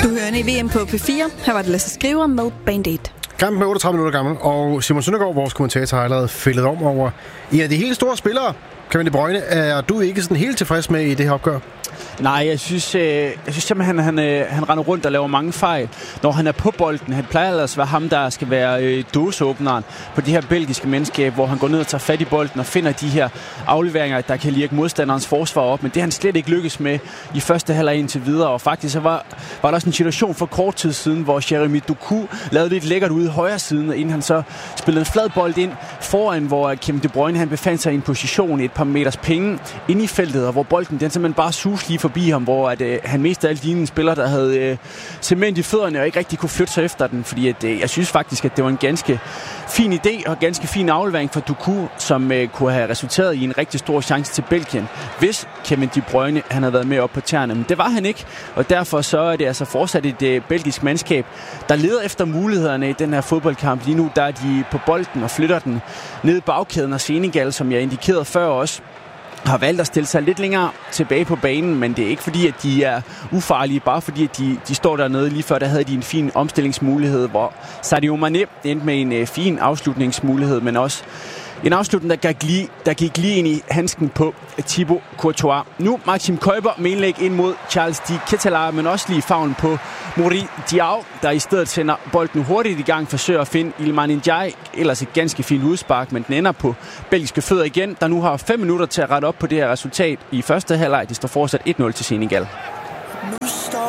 Du hører i VM på P4. Her var det Lasse Skriver med Band Aid. Kampen er 38 minutter gammel, og Simon Søndergaard, vores kommentator, har allerede fældet om over en af de helt store spillere. Kevin De Bruyne, er du ikke sådan helt tilfreds med i det her opgør? Nej, jeg synes simpelthen, han render rundt og laver mange fejl, når han er på bolden. Han plejer ellers at være ham, der skal være dåseåbneren på de her belgiske mandskab, hvor han går ned og tager fat i bolden og finder de her afleveringer, der kan lirke modstanderens forsvar op. Men det har han slet ikke lykkes med i første halvleg indtil videre. Og faktisk så var der også en situation for kort tid siden, hvor Jeremy Doku lavede lidt lækkert ude i højre siden, inden han så spillede en flad bold ind foran, hvor Kevin De Bruyne han befandt sig i en position et par meters penge inde i feltet, og hvor bolden den simpelthen bare sus lige forbi ham, hvor han mest af alt lignede en spiller, der havde cement i fødderne og ikke rigtig kunne flytte sig efter den, fordi jeg synes faktisk, at det var en ganske fin idé og ganske fin aflevering for Doku, som kunne have resulteret i en rigtig stor chance til Belgien, hvis Kevin De Bruyne han havde været med op på tæerne. Men det var han ikke, og derfor så er det altså fortsat et belgisk mandskab, der leder efter mulighederne i den her fodboldkamp. Lige nu der er de på bolden og flytter den ned i bagkæden, og Senegal, som jeg indikerede før også, har valgt at stille sig lidt længere tilbage på banen, men det er ikke fordi, at de er ufarlige, bare fordi, at de står dernede. Lige før, der havde de en fin omstillingsmulighed, hvor Sadio Mané endte med en fin afslutningsmulighed, men også en afslutning, der gik lige ind i handsken på Thibaut Courtois. Nu Maxime Kuiper med indlæg ind mod Charles de Ketelaere, men også lige favnen på Mori Diaw, der i stedet sender bolden hurtigt i gang, forsøger at finde Iliman Ndiaye. Ellers et ganske fint udspark, men den ender på belgiske fødder igen, der nu har 5 minutter til at rette op på det her resultat i første halvleg. Det står fortsat 1-0 til Senegal.